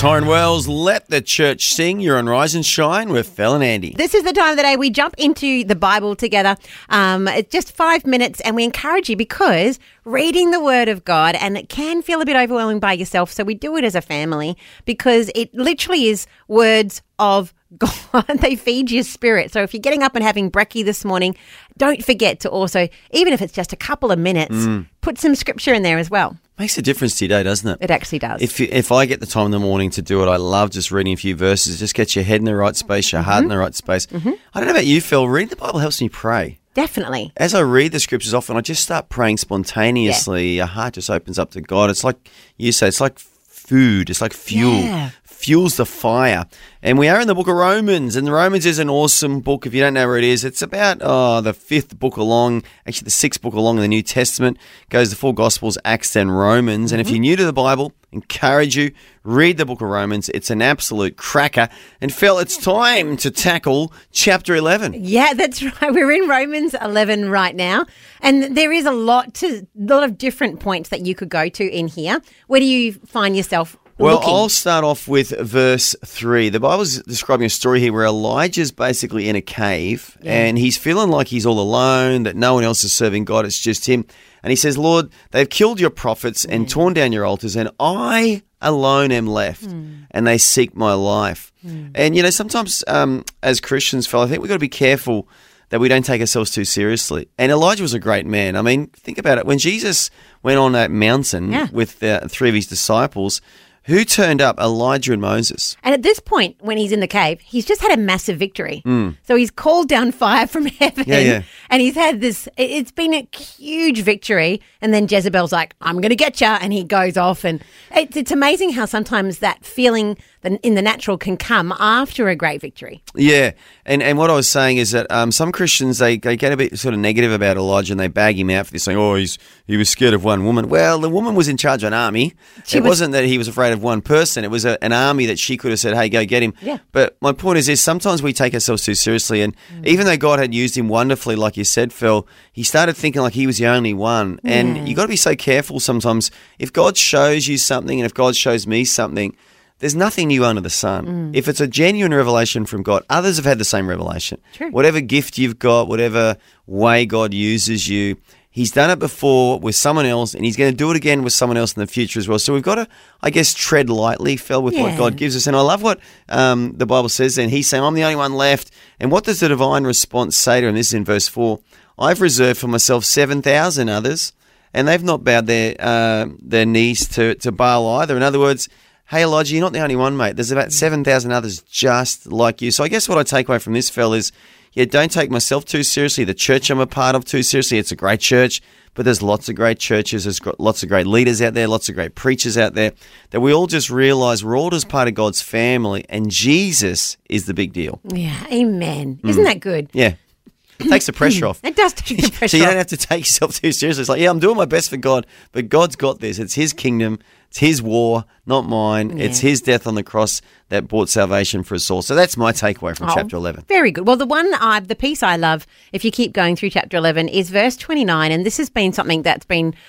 Tyrone Wells, Let the Church Sing. You're on Rise and Shine with Phil and Andy. This is the time of the day we jump into the Bible together. It's just 5 minutes, and we encourage you because reading the Word of God, and it can feel a bit overwhelming by yourself, so we do it as a family because it literally is words of God. They feed your spirit. So if you're getting up and having brekkie this morning, don't forget to also, even if it's just a couple of minutes, put some scripture in there as well. Makes a difference to your day, doesn't it? It actually does. If I get the time in the morning to do it, I love just reading a few verses. It just gets your head in the right space, your heart in the right space. I don't know about you, Phil. Reading the Bible helps me pray. Definitely. As I read the scriptures often, I just start praying spontaneously. Your heart just opens up to God. It's like you say, it's like food. It's like fuel. Yeah. Fuels the fire. And we are in the book of Romans, and Romans is an awesome book. If you don't know where it is, it's about the fifth book along, actually the sixth book along in the New Testament. Goes the four Gospels, Acts, and Romans. And if you're new to the Bible, encourage you, read the book of Romans. It's an absolute cracker. And Phil, it's time to tackle chapter 11. Yeah, that's right. We're in Romans 11 right now. And there is a lot of different points that you could go to in here. Where do you find yourself Well, looking? I'll start off with verse 3. The Bible's describing a story here where Elijah's basically in a cave and he's feeling like he's all alone, that no one else is serving God, it's just him. And he says, Lord, they've killed your prophets and torn down your altars, and I alone am left, and they seek my life. And, you know, sometimes as Christians, Phil, I think we've got to be careful that we don't take ourselves too seriously. And Elijah was a great man. I mean, think about it. When Jesus went on that mountain with three of his disciples, who turned up? Elijah and Moses. And at this point, when he's in the cave, he's just had a massive victory. So he's called down fire from heaven. And he's had this, it's been a huge victory. And then Jezebel's like, I'm going to get you. And he goes off. And it's amazing how sometimes that feeling in the natural can come after a great victory. Yeah. And what I was saying is that some Christians, they get a bit sort of negative about Elijah and they bag him out for this, saying, oh, he was scared of one woman. Well, the woman was in charge of an army. It wasn't that he was afraid of one person. It was an army that she could have said, hey, go get him. Yeah. But my point is sometimes we take ourselves too seriously. And even though God had used him wonderfully, like you said, Phil, he started thinking like he was the only one. And you got to be so careful sometimes. If God shows you something and if God shows me something, there's nothing new under the sun. If it's a genuine revelation from God, others have had the same revelation. True. Whatever gift you've got, whatever way God uses you, he's done it before with someone else, and he's going to do it again with someone else in the future as well. So we've got to, I guess, tread lightly, Phil, with what God gives us. And I love what the Bible says then. He's saying, I'm the only one left. And what does the divine response say to him? This is in verse 4. I've reserved for myself 7,000 others, and they've not bowed their knees to Baal either. In other words, hey, Elijah, you're not the only one, mate. There's about 7,000 others just like you. So I guess what I take away from this, Phil, is, don't take myself too seriously. The church I'm a part of too seriously. It's a great church, but there's lots of great churches. There's got lots of great leaders out there, lots of great preachers out there, that we all just realise we're all just part of God's family, and Jesus is the big deal. Yeah, amen. Isn't that good? Yeah. It takes the pressure off. It does take the pressure So you off. don't have to take yourself too seriously. It's like, I'm doing my best for God, but God's got this. It's his kingdom. It's his war, not mine. It's his death on the cross that brought salvation for us all. So that's my takeaway from chapter 11. Very good. Well, the piece I love, if you keep going through chapter 11, is verse 29. And this has been something that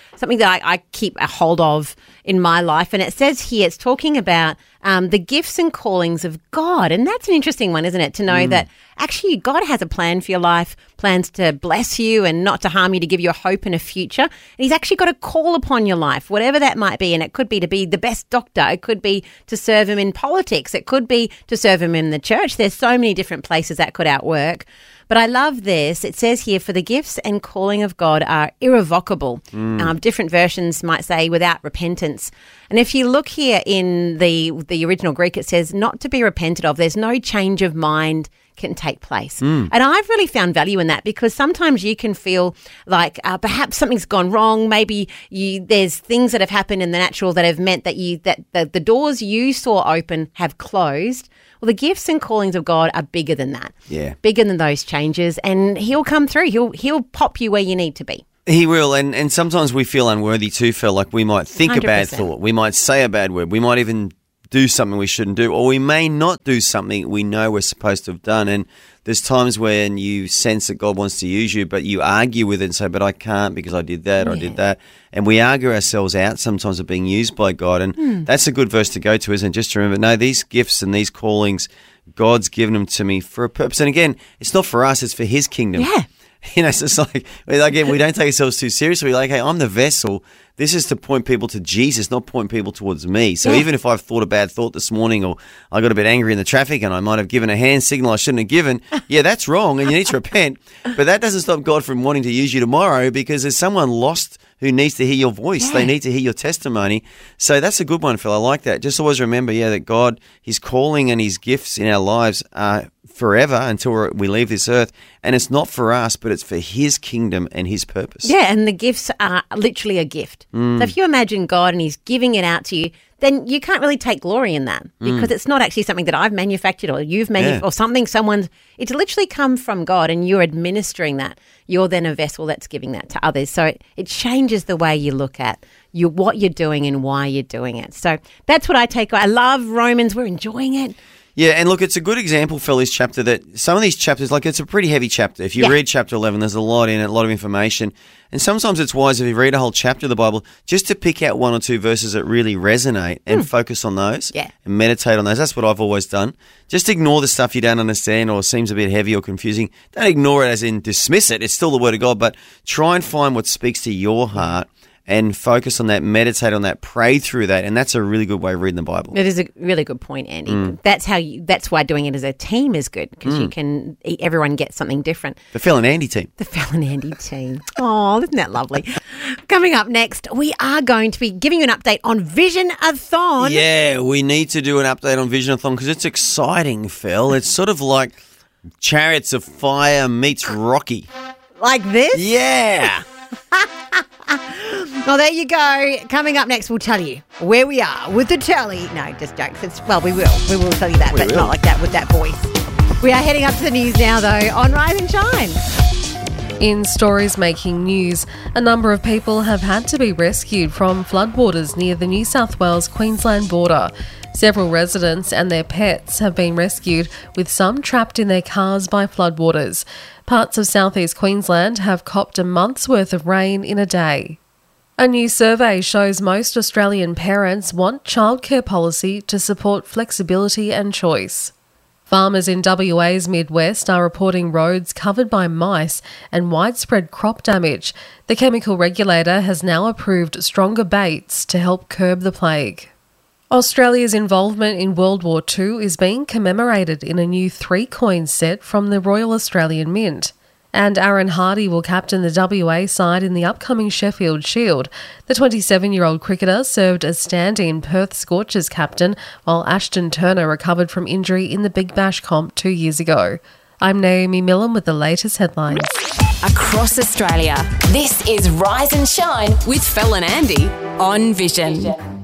I keep a hold of in my life. And it says here, it's talking about the gifts and callings of God. And that's an interesting one, isn't it? To know that actually God has a plan for your life, plans to bless you and not to harm you, to give you a hope and a future. And he's actually got a call upon your life, whatever that might be. And it could be to be the best doctor. It could be to serve him in politics. It could be to serve him in the church. There's so many different places that could outwork. But I love this. It says here, for the gifts and calling of God are irrevocable. Different versions might say without repentance. And if you look here in the original Greek, it says not to be repented of. There's no change of mind can take place. And I've really found value in that, because sometimes you can feel like perhaps something's gone wrong. Maybe there's things that have happened in the natural that have meant that the doors you saw open have closed. Well, the gifts and callings of God are bigger than that. Yeah. Bigger than those changes, and he'll come through. He'll pop you where you need to be. He will, and sometimes we feel unworthy too, Phil, like we might think 100%. A bad thought, we might say a bad word, we might even do something we shouldn't do, or we may not do something we know we're supposed to have done. And there's times when you sense that God wants to use you, but you argue with it and say, but I can't because I did that or I did that. And we argue ourselves out sometimes of being used by God. And that's a good verse to go to, isn't it? Just to remember, no, these gifts and these callings, God's given them to me for a purpose. And again, it's not for us, it's for his kingdom. Yeah. You know, it's just like, again, we don't take ourselves too seriously. We're like, hey, I'm the vessel. This is to point people to Jesus, not point people towards me. So even if I've thought a bad thought this morning, or I got a bit angry in the traffic and I might have given a hand signal I shouldn't have given, that's wrong and you need to repent. But that doesn't stop God from wanting to use you tomorrow, because there's someone lost who needs to hear your voice. They need to hear your testimony. So that's a good one, Phil. I like that. Just always remember, that God, his calling and his gifts in our lives are forever until we leave this earth. And it's not for us, but it's for his kingdom and his purpose. Yeah, and the gifts are literally a gift. So if you imagine God and he's giving it out to you, then you can't really take glory in that, because it's not actually something that I've manufactured or you've manufactured or something it's literally come from God, and you're administering that. You're then a vessel that's giving that to others. So it changes the way you look at what you're doing and why you're doing it. So that's what I take. I love Romans. We're enjoying it. Yeah, and look, it's a good example, Phil, this chapter, that some of these chapters, like, it's a pretty heavy chapter. If you read chapter 11, there's a lot in it, a lot of information. And sometimes it's wise, if you read a whole chapter of the Bible, just to pick out one or two verses that really resonate and focus on those and meditate on those. That's what I've always done. Just ignore the stuff you don't understand or seems a bit heavy or confusing. Don't ignore it as in dismiss it. It's still the Word of God, but try and find what speaks to your heart and focus on that, meditate on that, pray through that, and that's a really good way of reading the Bible. It is a really good point, Andy. That's why doing it as a team is good, because everyone gets something different. The Phil and Andy team. The Phil and Andy team. Oh, isn't that lovely? Coming up next, we are going to be giving you an update on Vision-a-thon. Yeah, we need to do an update on Vision-a-thon because it's exciting, Phil. It's sort of like Chariots of Fire meets Rocky. Like this? Yeah. Well, there you go. Coming up next, we'll tell you where we are with the tally. No, just jokes. We will. We will tell you that, but not like that with that voice. We are heading up to the news now, though, on Rise and Shine. In stories making news, a number of people have had to be rescued from floodwaters near the New South Wales-Queensland border. Several residents and their pets have been rescued, with some trapped in their cars by floodwaters. Parts of southeast Queensland have copped a month's worth of rain in a day. A new survey shows most Australian parents want childcare policy to support flexibility and choice. Farmers in WA's Midwest are reporting roads covered by mice and widespread crop damage. The chemical regulator has now approved stronger baits to help curb the plague. Australia's involvement in World War II is being commemorated in a new 3-coin set from the Royal Australian Mint. And Aaron Hardy will captain the WA side in the upcoming Sheffield Shield. The 27-year-old cricketer served as stand-in Perth Scorchers captain, while Ashton Turner recovered from injury in the Big Bash comp 2 years ago. I'm Naomi Millen with the latest headlines. Across Australia, this is Rise and Shine with Phil and Andy on Vision.